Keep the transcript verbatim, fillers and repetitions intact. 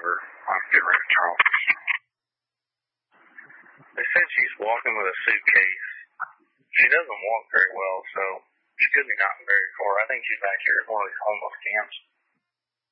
her. I'm getting ready to talk. They said she's walking with a suitcase. She doesn't walk very well, so she could be not very far. I think she's back here at one of these homeless camps.